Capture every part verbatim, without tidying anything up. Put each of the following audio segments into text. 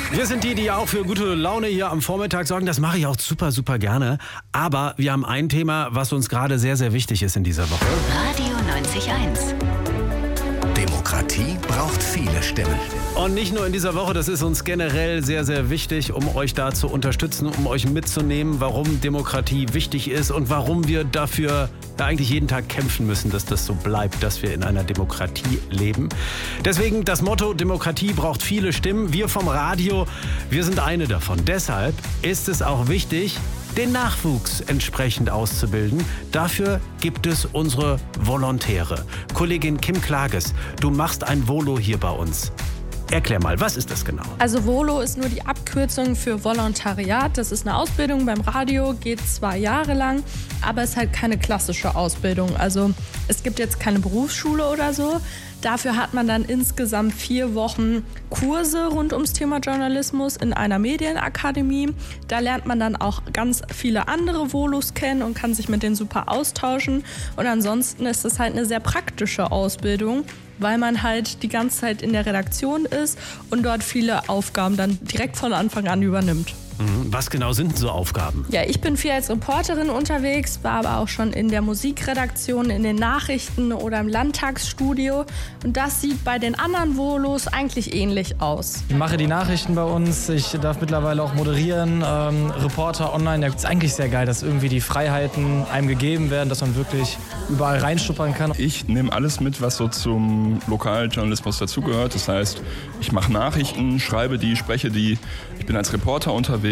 Wir sind die, die auch für gute Laune hier am Vormittag sorgen. Das mache ich auch super, super gerne. Aber wir haben ein Thema, was uns gerade sehr, sehr wichtig ist in dieser Woche. Radio neunzig Komma eins. Demokratie braucht viele Stimmen. Und nicht nur in dieser Woche, das ist uns generell sehr, sehr wichtig, um euch da zu unterstützen, um euch mitzunehmen, warum Demokratie wichtig ist und warum wir dafür ja eigentlich jeden Tag kämpfen müssen, dass das so bleibt, dass wir in einer Demokratie leben. Deswegen das Motto, Demokratie braucht viele Stimmen. Wir vom Radio, wir sind eine davon. Deshalb ist es auch wichtig, den Nachwuchs entsprechend auszubilden. Dafür gibt es unsere Volontäre. Kollegin Kim Klages, du machst ein Volo hier bei uns. Erklär mal, was ist das genau? Also Volo ist nur die Abkürzung für Volontariat. Das ist eine Ausbildung beim Radio, geht zwei Jahre lang, aber ist halt keine klassische Ausbildung. Also es gibt jetzt keine Berufsschule oder so. Dafür hat man dann insgesamt vier Wochen Kurse rund ums Thema Journalismus in einer Medienakademie. Da lernt man dann auch ganz viele andere Volos kennen und kann sich mit denen super austauschen. Und ansonsten ist es halt eine sehr praktische Ausbildung, weil man halt die ganze Zeit in der Redaktion ist und dort viele Aufgaben dann direkt von Anfang an übernimmt. Was genau sind so Aufgaben? Ja, ich bin viel als Reporterin unterwegs, war aber auch schon in der Musikredaktion, in den Nachrichten oder im Landtagsstudio. Und das sieht bei den anderen Volos eigentlich ähnlich aus. Ich mache die Nachrichten bei uns, ich darf mittlerweile auch moderieren, ähm, Reporter online. Ja, ist eigentlich sehr geil, dass irgendwie die Freiheiten einem gegeben werden, dass man wirklich überall reinstuppern kann. Ich nehme alles mit, was so zum Lokaljournalismus dazugehört. Das heißt, ich mache Nachrichten, schreibe die, spreche die. Ich bin als Reporter unterwegs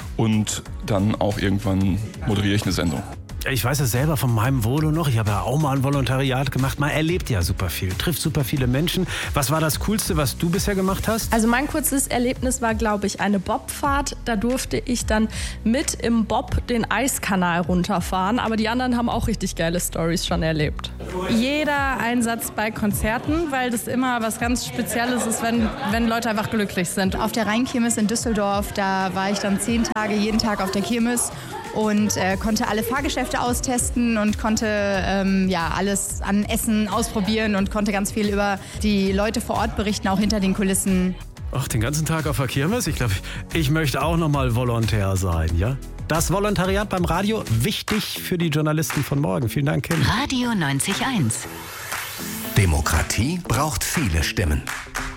und dann auch irgendwann moderiere ich eine Sendung. Ich weiß es selber von meinem Volo noch. Ich habe ja auch mal ein Volontariat gemacht. Man erlebt ja super viel, trifft super viele Menschen. Was war das Coolste, was du bisher gemacht hast? Also mein kurzes Erlebnis war, glaube ich, eine Bobfahrt. Da durfte ich dann mit im Bob den Eiskanal runterfahren. Aber die anderen haben auch richtig geile Storys schon erlebt. Jeder Einsatz bei Konzerten, weil das immer was ganz Spezielles ist, wenn, wenn Leute einfach glücklich sind. Auf der Rheinkirmes in Düsseldorf, da war ich dann zehn Tage, jeden Tag auf der Kirmes und äh, konnte alle Fahrgeschäfte austesten und konnte ähm, ja, alles an Essen ausprobieren und konnte ganz viel über die Leute vor Ort berichten, auch hinter den Kulissen. Ach, den ganzen Tag auf der Kirmes? Ich glaube, ich möchte auch noch mal Volontär sein, ja? Das Volontariat beim Radio, wichtig für die Journalisten von morgen. Vielen Dank, Kim. Radio neunzig Komma eins. Demokratie braucht viele Stimmen.